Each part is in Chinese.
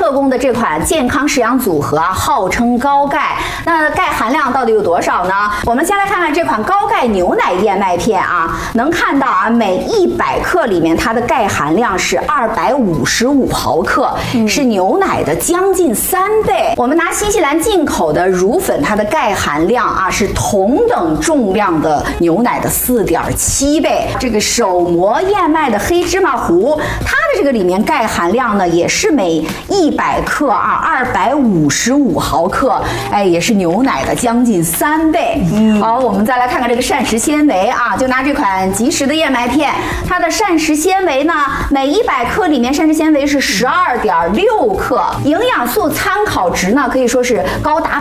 特供的这款健康食养组合啊，号称高钙。那钙含量到底有多少呢？我们先来看看这款高钙牛奶燕麦片啊，能看到啊，每100克里面它的钙含量是255毫克，是牛奶的将近3倍。我们拿新西兰进口的乳粉，它的钙含量啊是同等重量的牛奶的4.7倍。这个手磨燕麦的黑芝麻糊，它的这个里面钙含量呢也是每100克啊255毫克，哎，也是牛奶的将近3倍。好，我们再来看看这个膳食纤维啊，就拿这款即食的燕麦片，它的膳食纤维呢，每100克里面膳食纤维是12.6克，营养素参考值呢可以说是高达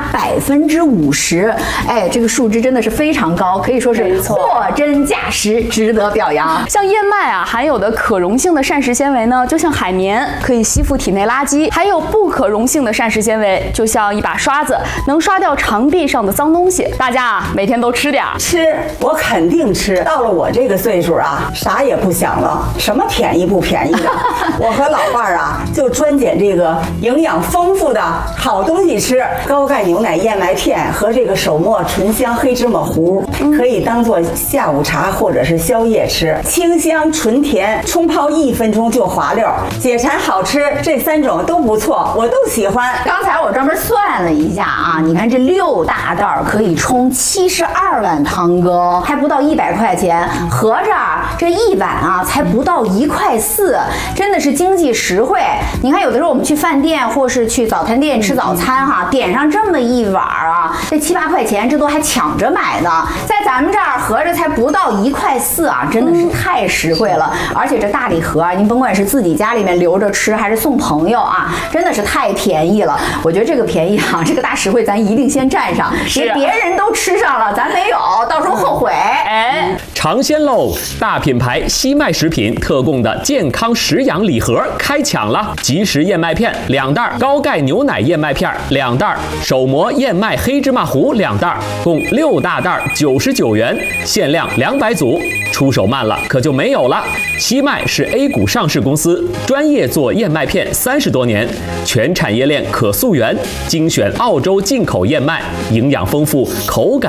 50%，哎，这个数值真的是非常高，可以说是货真价实，值得表扬。 像燕麦啊含有的可溶性的膳食纤维呢，就像海绵，可以吸附体内垃圾；还有不可溶性的膳食纤维，就像一把刷子，能刷掉肠壁上的脏东西。大家啊，每天都吃点儿。 吃，我肯定吃。到了我这个岁数啊，啥也不想了，什么便宜不便宜的，我和老伴儿啊就专捡这个营养丰富的好东西吃。高钙牛奶燕麦片和这个手磨醇香黑芝麻糊，可以当做下午茶或者是宵夜吃，清香纯甜，冲泡1分钟就滑溜，解馋好吃，这3种都不错，我都喜欢。 刚才我专门算了一下啊，你看这6大袋可以冲72碗汤羹，还不到100块钱，合着这1碗啊才不到1.4块，真的是经济实惠。你看有的时候我们去饭店或是去早餐店吃早餐哈，点上这么1碗啊，这7、8块钱，这都还抢着买呢。在咱们这儿合着才不到1.4块啊，真的是太实惠了。而且这大礼盒啊，您甭管是自己家里面留着吃，还是送朋友啊，真的是太便宜了。我觉得这个便宜啊，这个大实惠咱一定先占上，别人都吃上了，咱没有，到时候后悔。 哎， 尝鲜喽！大品牌西麦食品特供的健康食养礼盒开抢了，即食燕麦片2袋，高钙牛奶燕麦片2袋，手磨燕麦黑芝麻糊2袋，共6大袋99元，限量200组。出手慢了可就没有了。西麦是 A 股上市公司，专业做燕麦片30多年，全产业链可溯源，精选澳洲进口燕麦，营养丰富，口感